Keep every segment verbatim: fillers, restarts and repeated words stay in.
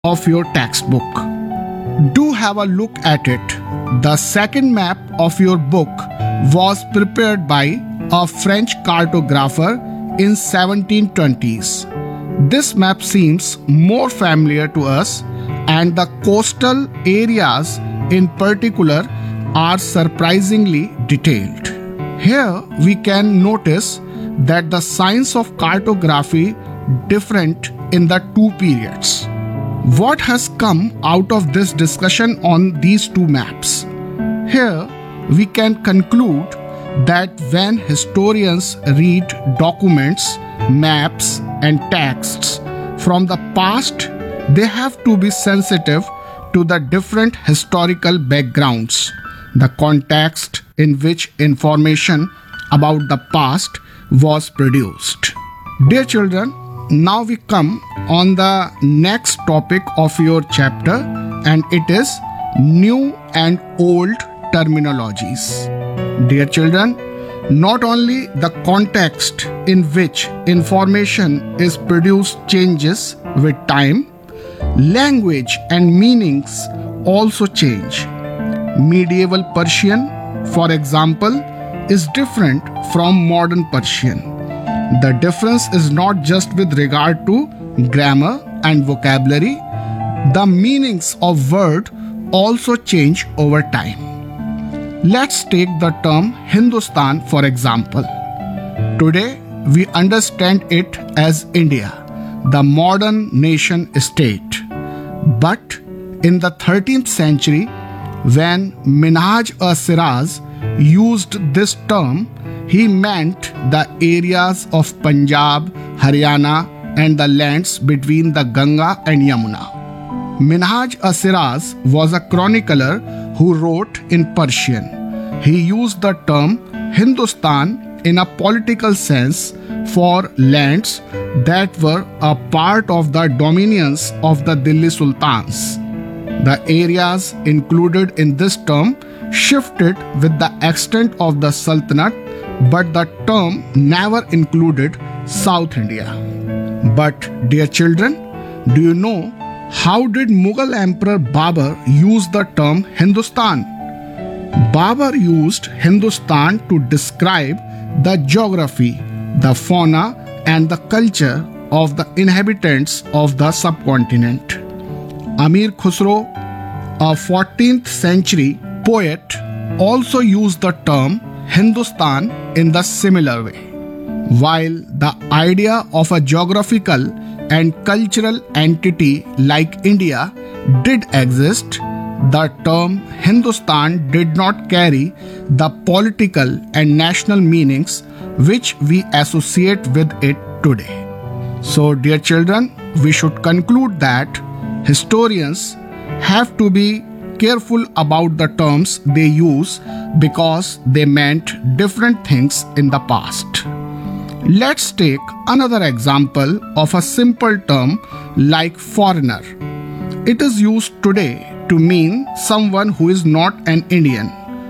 of your textbook. Do have a look at it. The second map of your book was prepared by a French cartographer in seventeen twenties. This map seems more familiar to us, and the coastal areas in particular are surprisingly detailed. Here we can notice that the science of cartography different in the two periods. What has come out of this discussion on these two maps? Here we can conclude that when historians read documents, maps, and texts from the past, they have to be sensitive to the different historical backgrounds, the context in which information about the past was produced. Dear children, now we come on the next topic of your chapter, and it is new and old terminologies. Dear children, not only the context in which information is produced changes with time, language and meanings also change. Medieval Persian, for example, is different from modern Persian. The difference is not just with regard to grammar and vocabulary. The meanings of words also change over time. Let's take the term Hindustan for example. Today, we understand it as India, the modern nation state. But in the thirteenth century, when Minhaj-e-Siraz used this term, he meant the areas of Punjab, Haryana, and the lands between the Ganga and Yamuna. Minhaj-e-Siraz was a chronicler who wrote in Persian. He used the term Hindustan in a political sense for lands that were a part of the dominions of the Delhi Sultans. The areas included in this term shifted with the extent of the Sultanate, but the term never included South India. But dear children, do you know how did Mughal Emperor Babur use the term Hindustan? Babur used Hindustan to describe the geography, the fauna, and the culture of the inhabitants of the subcontinent. Amir Khusro, a fourteenth century poet, also used the term Hindustan in the similar way. While the idea of a geographical and cultural entity like India did exist, the term Hindustan did not carry the political and national meanings which we associate with it today. So, dear children, we should conclude that historians have to be careful about the terms they use because they meant different things in the past. Let's take another example of a simple term like foreigner. It is used today to mean someone who is not an Indian.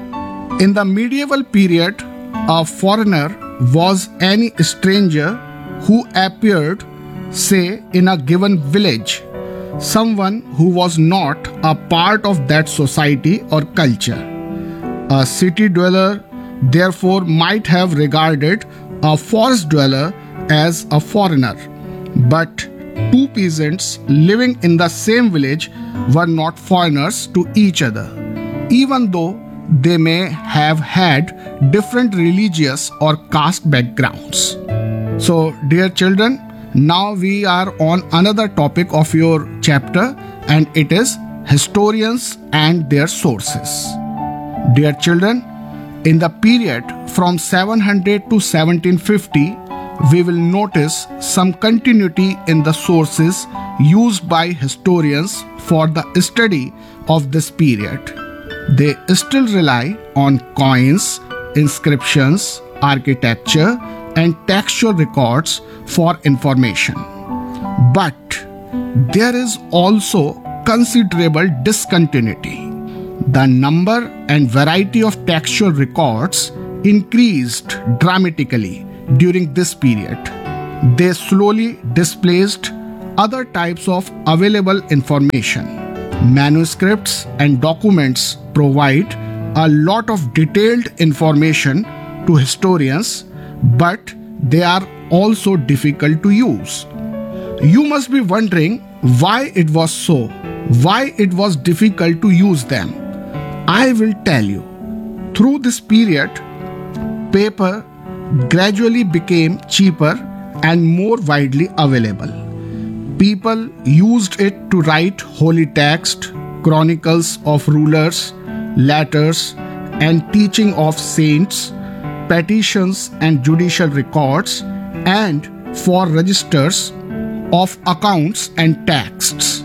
In the medieval period, a foreigner was any stranger who appeared, say, in a given village, someone who was not a part of that society or culture. A city dweller, therefore, might have regarded a forest dweller as a foreigner, but two peasants living in the same village were not foreigners to each other, even though they may have had different religious or caste backgrounds. So, dear children, now we are on another topic of your chapter, and it is historians and their sources. Dear children, in the period from seven hundred to seventeen fifty, we will notice some continuity in the sources used by historians for the study of this period. They still rely on coins, inscriptions, architecture, and textual records for information. But there is also considerable discontinuity. The number and variety of textual records increased dramatically during this period. They slowly displaced other types of available information. Manuscripts and documents provide a lot of detailed information to historians, but they are also difficult to use. You must be wondering why it was so, why it was difficult to use them. I will tell you. Through this period, paper gradually became cheaper and more widely available. People used it to write holy text, chronicles of rulers, letters and teaching of saints, petitions and judicial records, and for registers of accounts and texts.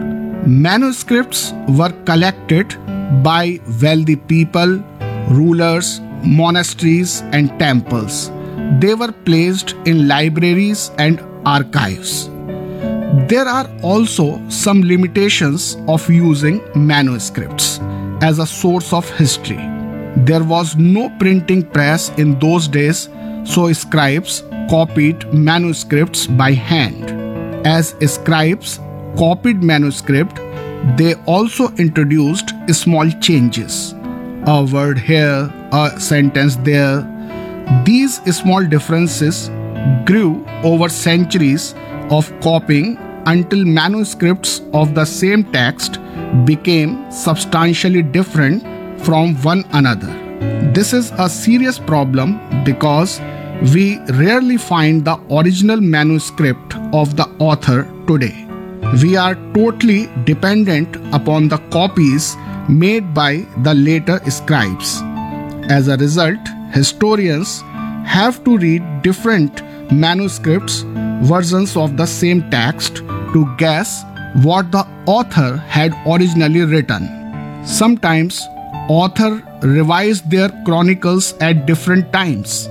Manuscripts were collected by wealthy people, rulers, monasteries, and temples. They were placed in libraries and archives. There are also some limitations of using manuscripts as a source of history. There was no printing press in those days, so scribes copied manuscripts by hand. As scribes copied manuscript, they also introduced small changes. A word here, a sentence there. These small differences grew over centuries of copying until manuscripts of the same text became substantially different from one another. This is a serious problem because we rarely find the original manuscript of the author today. We are totally dependent upon the copies made by the later scribes. As a result, historians have to read different manuscripts, versions of the same text, to guess what the author had originally written. Sometimes authors revised their chronicles at different times.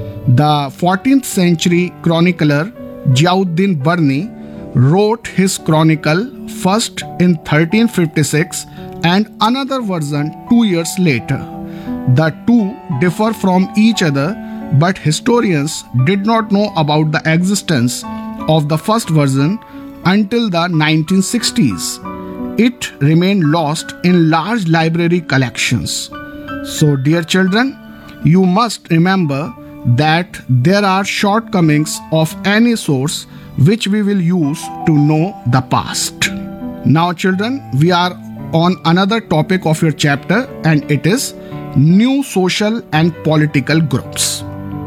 The fourteenth century chronicler Ziauddin Barni wrote his chronicle first in thirteen fifty-six and another version two years later. The two differ from each other, but historians did not know about the existence of the first version until the nineteen sixties. It remained lost in large library collections. So, dear children, you must remember that there are shortcomings of any source which we will use to know the past. Now, children, we are on another topic of your chapter, and it is new social and political groups.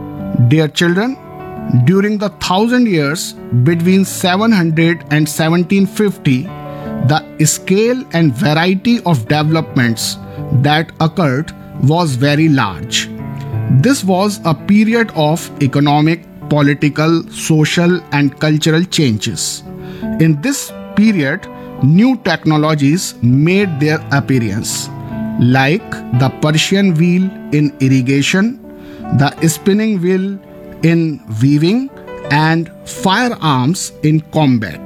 Dear children, during the thousand years between seven hundred and seventeen fifty, the scale and variety of developments that occurred was very large. This was a period of economic, political, social, and cultural changes. In this period, new technologies made their appearance, like the Persian wheel in irrigation, the spinning wheel in weaving, and firearms in combat.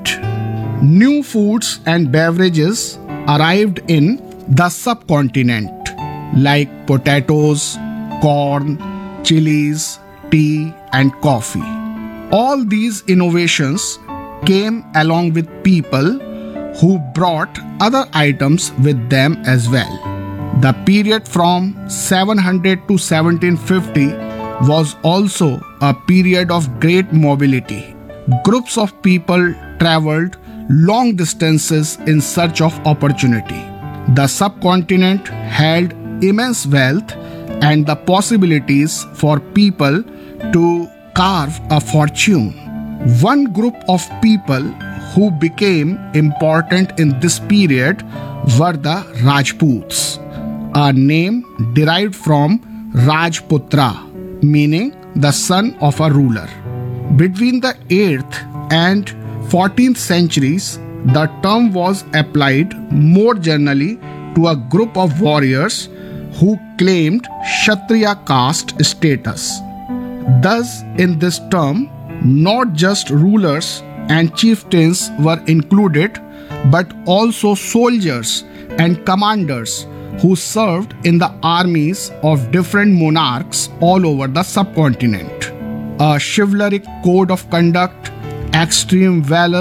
New foods and beverages arrived in the subcontinent, like potatoes, corn, chilies, tea, and coffee. All these innovations came along with people who brought other items with them as well. The period from seven hundred to seventeen fifty was also a period of great mobility. Groups of people traveled long distances in search of opportunity. The subcontinent held immense wealth and the possibilities for people to carve a fortune. One group of people who became important in this period were the Rajputs, a name derived from Rajputra, meaning the son of a ruler. Between the eighth and fourteenth centuries, the term was applied more generally to a group of warriors who claimed Kshatriya caste status. Thus, in this term, not just rulers and chieftains were included, but also soldiers and commanders who served in the armies of different monarchs all over the subcontinent. A chivalric code of conduct, extreme valor,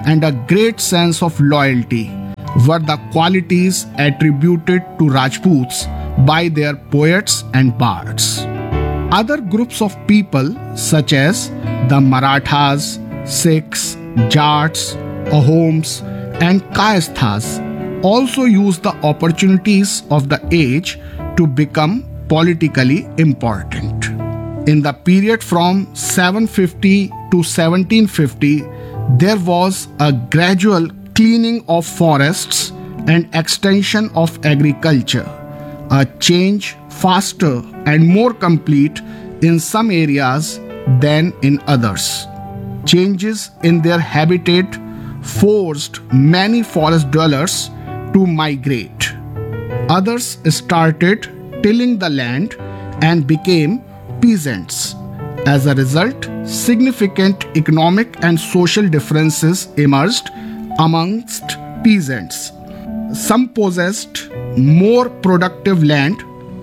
and a great sense of loyalty were the qualities attributed to Rajputs by their poets and bards. Other groups of people such as the Marathas, Sikhs, Jats, Ahoms, and Kayasthas also used the opportunities of the age to become politically important. In the period from seven fifty to seventeen fifty, there was a gradual cleaning of forests and extension of agriculture, a change faster and more complete in some areas than in others. Changes in their habitat forced many forest dwellers to migrate. Others started tilling the land and became peasants. As a result, significant economic and social differences emerged amongst peasants. Some possessed more productive land,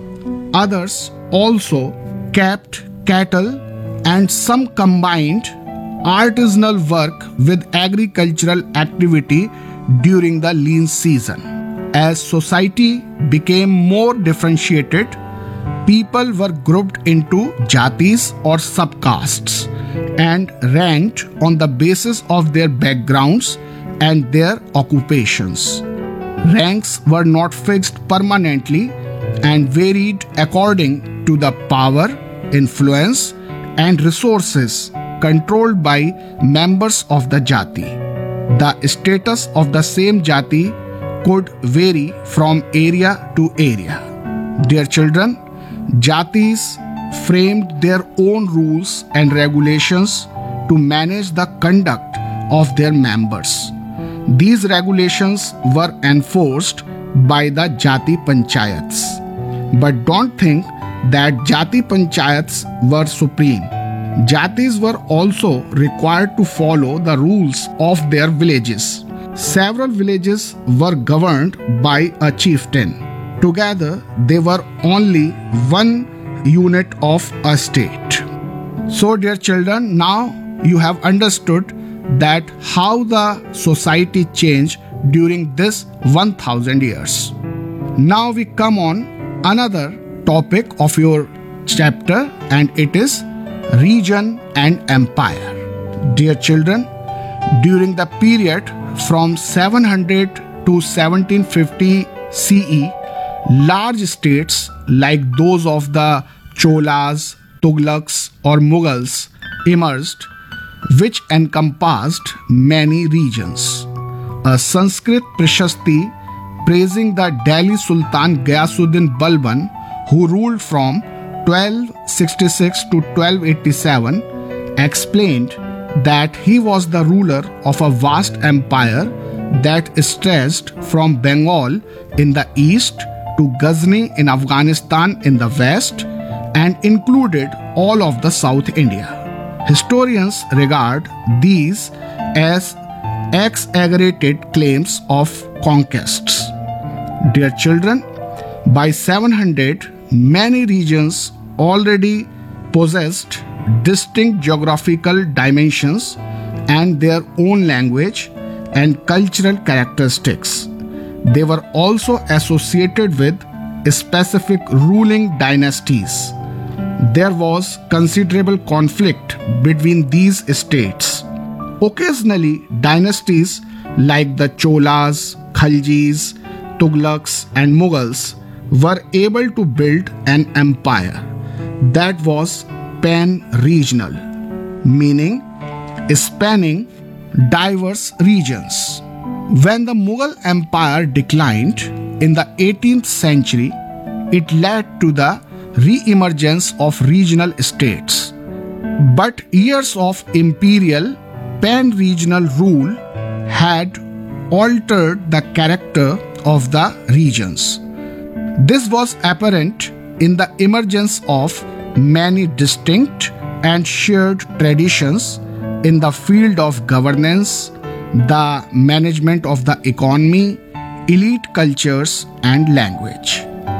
others also kept cattle, and some combined artisanal work with agricultural activity during the lean season. As society became more differentiated, people were grouped into jatis or subcastes and ranked on the basis of their backgrounds and their occupations. Ranks were not fixed permanently and varied according to the power, influence, and resources controlled by members of the jati. The status of the same jati could vary from area to area. Dear children, jatis framed their own rules and regulations to manage the conduct of their members. These regulations were enforced by the Jati Panchayats. But don't think that Jati Panchayats were supreme. Jatis were also required to follow the rules of their villages. Several villages were governed by a chieftain. Together, they were only one unit of a state. So, dear children, now you have understood that how the society changed during this one thousand years. Now we come on another topic of your chapter, and it is region and empire. Dear children, during the period from seven hundred to seventeen fifty C E, large states like those of the Cholas, Tughlaqs, or Mughals emerged, which encompassed many regions. A Sanskrit Prashasti praising the Delhi Sultan Ghayasuddin Balban, who ruled from twelve sixty-six to twelve eighty-seven, explained that he was the ruler of a vast empire that stretched from Bengal in the east to Ghazni in Afghanistan in the west and included all of the South India. Historians regard these as exaggerated claims of conquests. Dear children, by seven hundred, many regions already possessed distinct geographical dimensions and their own language and cultural characteristics. They were also associated with specific ruling dynasties. There was considerable conflict between these states. Occasionally, dynasties like the Cholas, Khaljis, Tughlaqs, and Mughals were able to build an empire that was pan-regional, meaning spanning diverse regions. When the Mughal Empire declined in the eighteenth century, it led to the re-emergence of regional states. But years of imperial pan-regional rule had altered the character of the regions. This was apparent in the emergence of many distinct and shared traditions in the field of governance, the management of the economy, elite cultures, and language.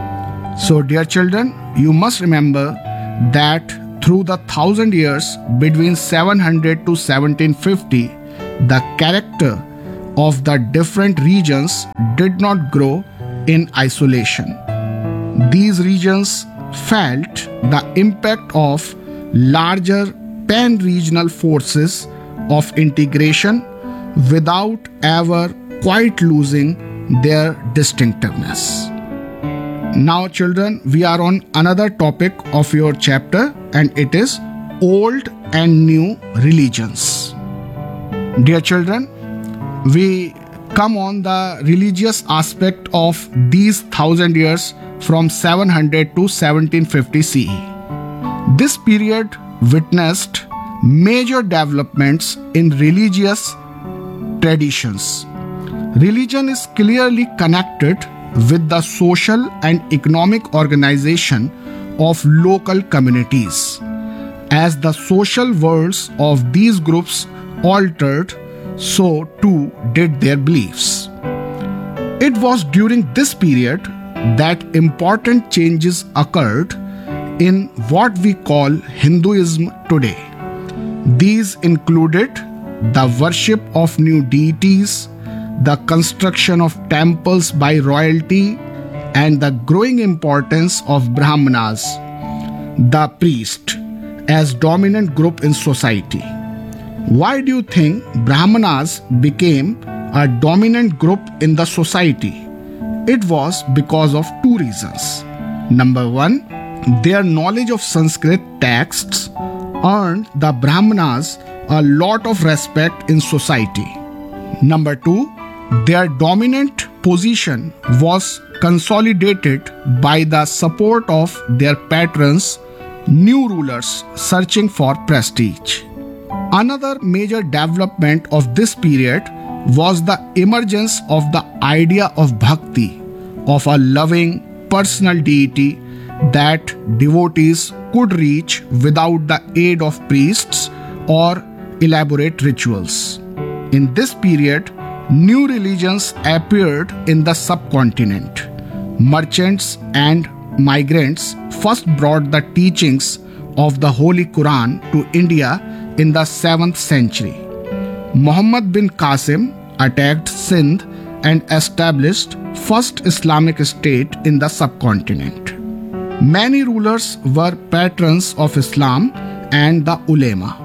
So, dear children, you must remember that through the thousand years between seven hundred to seventeen fifty, the character of the different regions did not grow in isolation. These regions felt the impact of larger pan-regional forces of integration without ever quite losing their distinctiveness. Now children, we are on another topic of your chapter, and it is old and new religions. Dear children, we come on the religious aspect of these thousand years from seven hundred to seventeen fifty C E. This period witnessed major developments in religious traditions. Religion is clearly connected with the social and economic organization of local communities. As the social worlds of these groups altered, so too did their beliefs. It was during this period that important changes occurred in what we call Hinduism today. These included the worship of new deities, the construction of temples by royalty, and the growing importance of Brahmanas, the priest, as dominant group in society. Why do you think Brahmanas became a dominant group in the society? It was because of two reasons. Number one, their knowledge of Sanskrit texts earned the Brahmanas a lot of respect in society. Number two, their dominant position was consolidated by the support of their patrons, new rulers searching for prestige. Another major development of this period was the emergence of the idea of bhakti, of a loving personal deity that devotees could reach without the aid of priests or elaborate rituals. In this period, new religions appeared in the subcontinent. Merchants and migrants first brought the teachings of the Holy Quran to India in the seventh century. Muhammad bin Qasim attacked Sindh and established first Islamic state in the subcontinent. Many rulers were patrons of Islam and the ulema.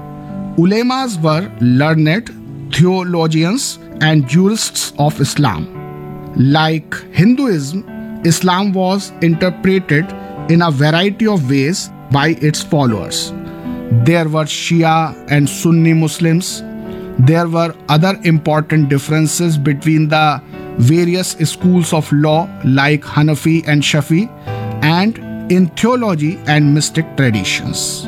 Ulemas were learned theologians and jurists of Islam. Like Hinduism, Islam was interpreted in a variety of ways by its followers. There were Shia and Sunni Muslims. There were other important differences between the various schools of law like Hanafi and Shafi, and in theology and mystic traditions.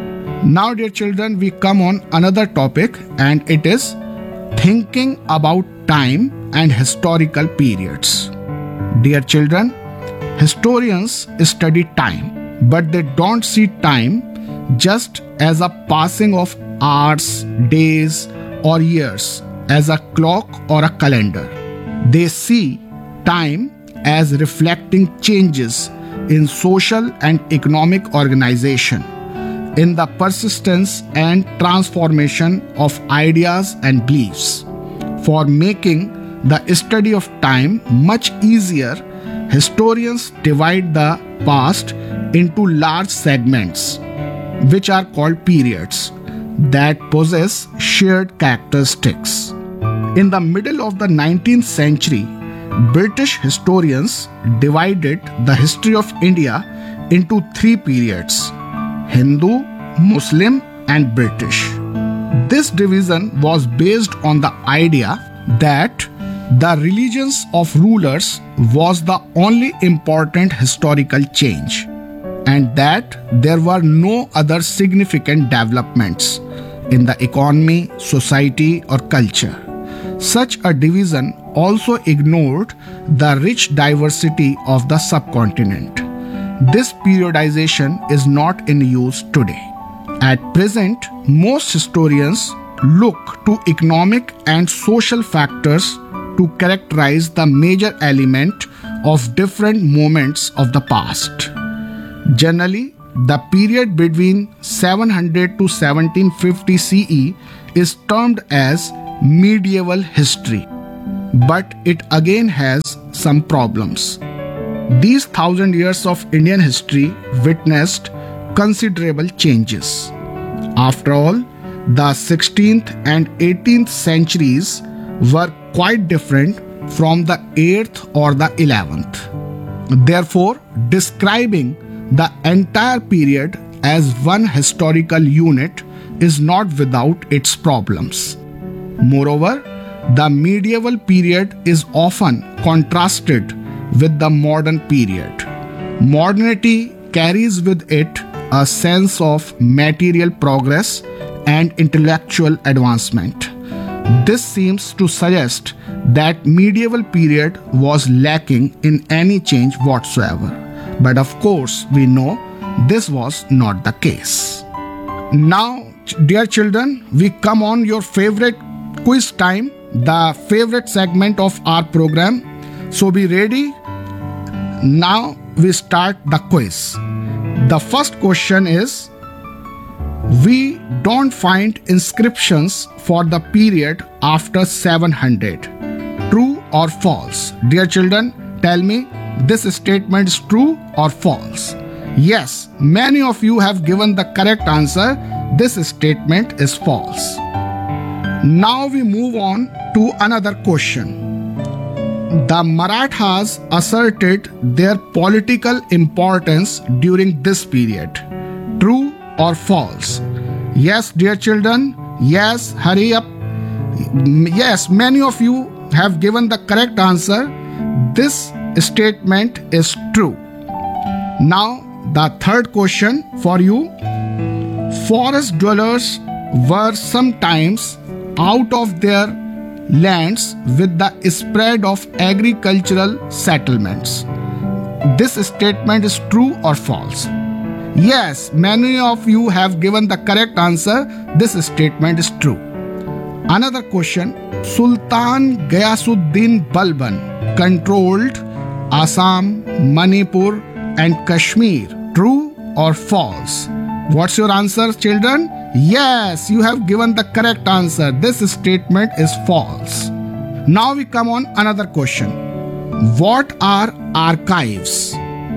Now, dear children, we come on another topic, and it is thinking about time and historical periods. Dear children, historians study time, but they don't see time just as a passing of hours, days, or years, as a clock or a calendar. They see time as reflecting changes in social and economic organization, in the persistence and transformation of ideas and beliefs. For making the study of time much easier, historians divide the past into large segments, which are called periods, that possess shared characteristics. In the middle of the nineteenth century, British historians divided the history of India into three periods: Hindu, Muslim, and British. This division was based on the idea that the religions of rulers was the only important historical change, and that there were no other significant developments in the economy, society, or culture. Such a division also ignored the rich diversity of the subcontinent. This periodization is not in use today. At present, most historians look to economic and social factors to characterize the major element of different moments of the past. Generally, the period between seven hundred to seventeen fifty C E is termed as medieval history, but it again has some problems. These thousand years of Indian history witnessed considerable changes. After all, the sixteenth and eighteenth centuries were quite different from the eighth or the eleventh. Therefore, describing the entire period as one historical unit is not without its problems. Moreover, the medieval period is often contrasted with the modern period. Modernity carries with it a sense of material progress and intellectual advancement. This seems to suggest that medieval period was lacking in any change whatsoever. But of course, we know this was not the case. Now, dear children, we come on your favorite quiz time, the favorite segment of our program. So be ready. Now we start the quiz. The first question is, we don't find inscriptions for the period after seven hundred. True or false? Dear children, tell me, this statement is true or false? Yes, many of you have given the correct answer. This statement is false. Now we move on to another question. The Marathas asserted their political importance during this period. True or false? Yes, dear children. Yes, hurry up. Yes, many of you have given the correct answer. This statement is true. Now, the third question for you. Forest dwellers were sometimes out of their lands with the spread of agricultural settlements. This statement is true or false? Yes, many of you have given the correct answer. This statement is true. Another question. Sultan Ghayasuddin Balban controlled Assam, Manipur and Kashmir. True or false? What's your answer, children? Yes, you have given the correct answer. This statement is false. Now we come on another question. What are archives?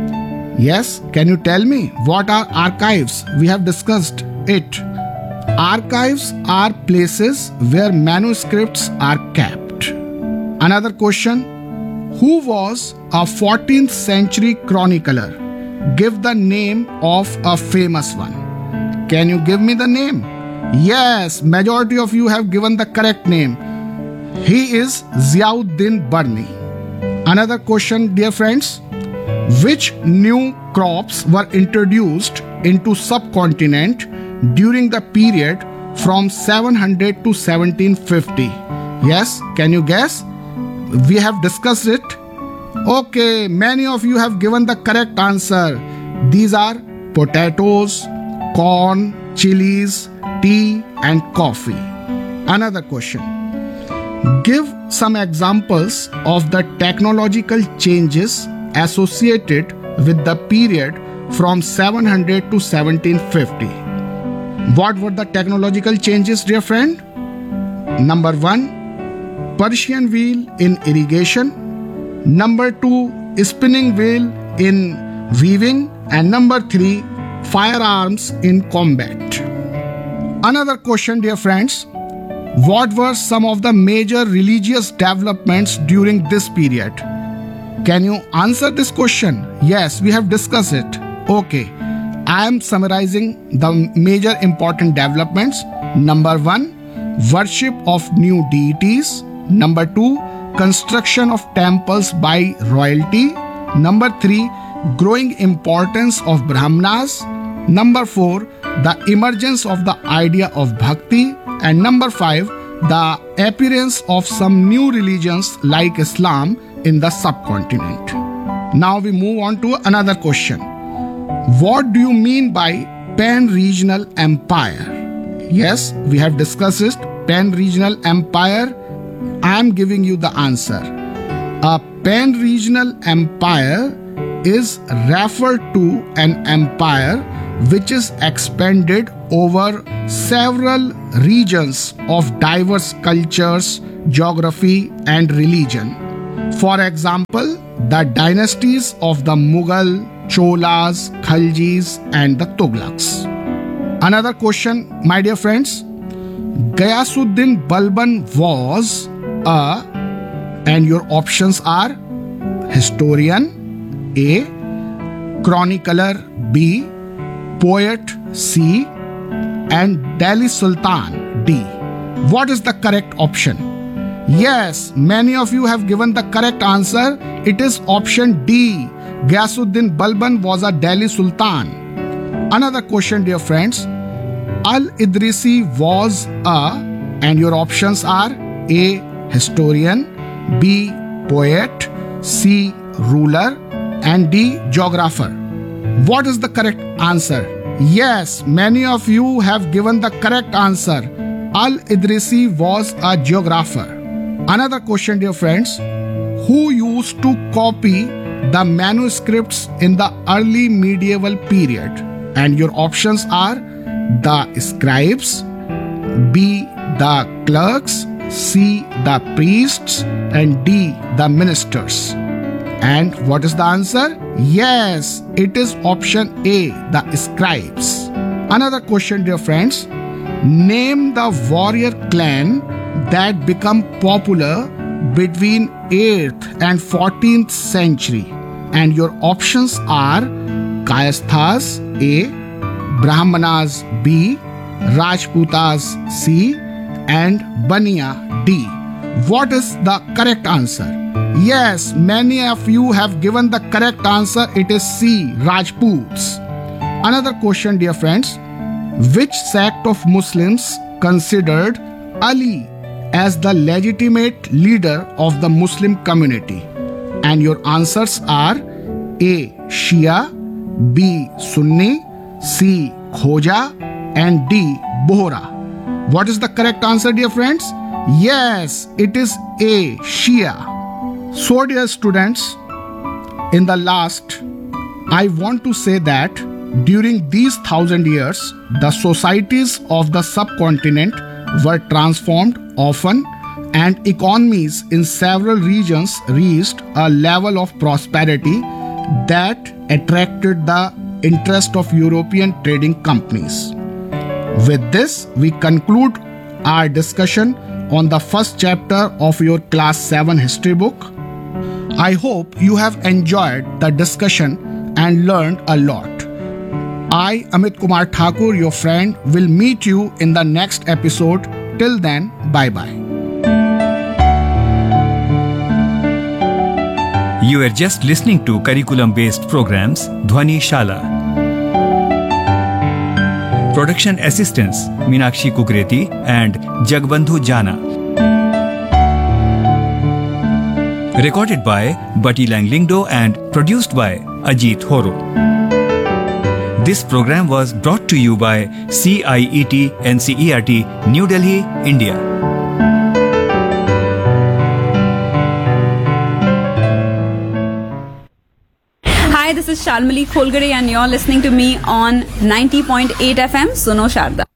Yes, can you tell me what are archives? We have discussed it. Archives are places where manuscripts are kept. Another question. Who was a fourteenth century chronicler? Give the name of a famous one. Can you give me the name? Yes, majority of you have given the correct name. He is Ziauddin Barni. Another question, dear friends. Which new crops were introduced into subcontinent during the period from seven hundred to seventeen fifty? Yes, can you guess? We have discussed it. Okay, many of you have given the correct answer. These are potatoes, corn, chilies, tea and coffee. Another question. Give some examples of the technological changes associated with the period from seven hundred to seventeen fifty. What were the technological changes, dear friend? Number one, Persian wheel in irrigation. Number two, spinning wheel in weaving. And number three, firearms in combat. Another question, dear friends. What were some of the major religious developments during this period? Can you answer this question? Yes, we have discussed it. Okay, I am summarizing the major important developments. Number one, worship of new deities. Number two, construction of temples by royalty. Number three, growing importance of Brahmanas. Number four, the emergence of the idea of bhakti. And number five, the appearance of some new religions like Islam in the subcontinent. Now we move on to another question. What do you mean by pan-regional empire? Yes, we have discussed it. Pan-regional empire. I am giving you the answer. A pan-regional empire is referred to an empire which is expanded over several regions of diverse cultures, geography, and religion. For example, the dynasties of the Mughal, Cholas, Khaljis, and the Tughlaqs. Another question, my dear friends. Ghiyasuddin Balban was a, and your options are historian A, chronicler B, poet C, and Delhi Sultan D. What is the correct option? Yes, many of you have given the correct answer. It is option D. Ghiyasuddin Balban was a Delhi Sultan. Another question, dear friends. Al-Idrisi was a, and your options are A, historian, B, poet, C, ruler, and D, geographer. What is the correct answer? Yes, many of you have given the correct answer. Al-Idrisi was a geographer. Another question, dear friends. Who used to copy the manuscripts in the early medieval period? And your options are the scribes, B, the clerks, C, the priests, and D, the ministers. And what is the answer? Yes, it is option A, the scribes. Another question, dear friends. Name the warrior clan that become popular between eighth and fourteenth century. And your options are Kayasthas A, Brahmanas B, Rajputas C, and Baniya D. What is the correct answer? Yes, many of you have given the correct answer. It is C, Rajputs. Another question, dear friends. Which sect of Muslims considered Ali as the legitimate leader of the Muslim community? And your answers are A, Shia, B, Sunni, C, Khoja, and D, Bohra. What is the correct answer, dear friends? Yes, it is A, Shia. So, dear students, in the last, I want to say that during these thousand years, the societies of the subcontinent were transformed often, and economies in several regions reached a level of prosperity that attracted the interest of European trading companies. With this, we conclude our discussion on the first chapter of your class seven history book. I hope you have enjoyed the discussion and learned a lot. I, Amit Kumar Thakur, your friend, will meet you in the next episode. Till then, bye-bye. You are just listening to curriculum-based programs Dhwani Shala. Production assistants Meenakshi Kukreti and Jagbandhu Jana. Recorded by Bati Langlingdo and produced by Ajit Horo. This program was brought to you by C I E T N C E R T, New Delhi, India. Hi, this is Shalmali Kholgare and you're listening to me on ninety point eight F M Suno Sharda.